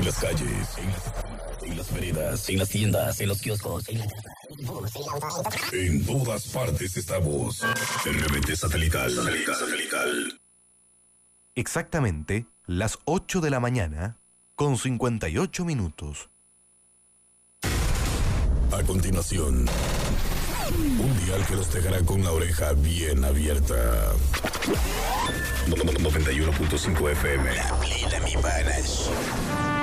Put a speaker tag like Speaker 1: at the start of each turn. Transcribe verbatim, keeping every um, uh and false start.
Speaker 1: En las calles, en las, en las veredas, en las tiendas, en los kioscos, en la En todas partes estamos. R B T satelital, satelital, satelital.
Speaker 2: Exactamente las ocho de la mañana con cincuenta y ocho minutos.
Speaker 1: A continuación, un dial que los dejará con la oreja bien abierta. noventa y uno punto cinco F M.
Speaker 3: La plena, mi panas.